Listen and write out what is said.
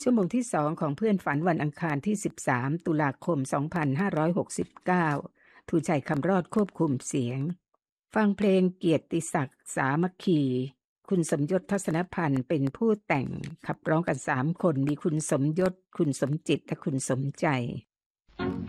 ชั่วโมงที่2ของเพื่อนฝันวันอังคารที่13ตุลาคม2569ทูชัยคำรอดควบคุมเสียงฟังเพลงเกียรติศักดิ์สามัคคีคุณสมยศทัศนพันธ์เป็นผู้แต่งขับร้องกัน3คนมีคุณสมยศคุณสมจิตและคุณสมใจ